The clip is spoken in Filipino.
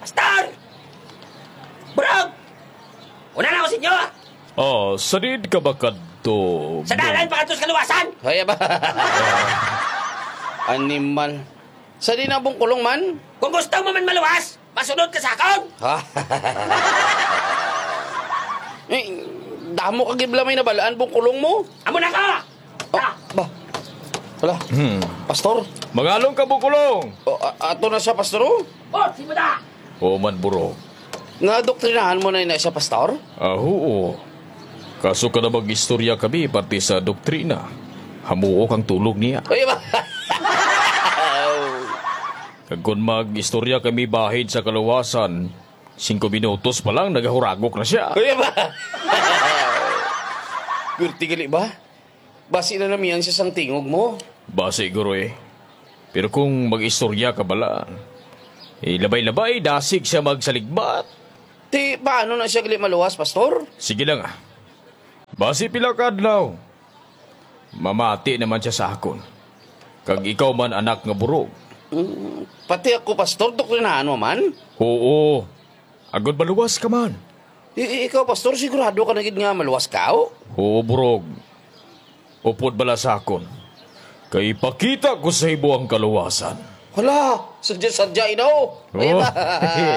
Pastor! Burog! Una na ako sa inyo! Sadid ka ba kadto? Sa dalan pa sa kaluwasan! Kaya ba? Animal. Sa di na bong kulong man? Kung gusto mo man maluwas, masunod ka sa akon! Ha? Eh, damo ka giblamay na balaan bong kulong mo? Amo na ka! Oh, ba? Wala. Pastor? Magalong ka bukulong! Ato na siya, pastor? Oh? Simo na! Man buro. Nadoktrinahan mo na yun siya, pastor? Oo. Kaso ka na mag-istorya kami pati sa doktrina. Hamuok ang tulog niya. Kaya ba? Kung mag-istorya kami bahid sa kaluwasan, 5 minutos pa lang nagahuragok na siya. Kaya ba? Gurti gali ba? Basi na namiyan siya sang tingog mo. Base siguro eh. Pero kung mag-istorya ka bala, labay-labay, dasig siya magsaligbat. Ti, paano na siya gali maluwas, pastor? Sige lang ah. Base pila kadlaw. Mamati naman siya sa akon. Kag ikaw man anak nga burog. Pati ako, pastor, doktrinahan mo man? Oo. Agad maluwas ka man. Ikaw, pastor, sigurado ka na gid nga maluwas ka, o? Oo, burog. Upod bala sa akon. Kay ipakita ko sa ibo ang kaluwasan. Hala, sadya-sadya inaw. Kaya ba?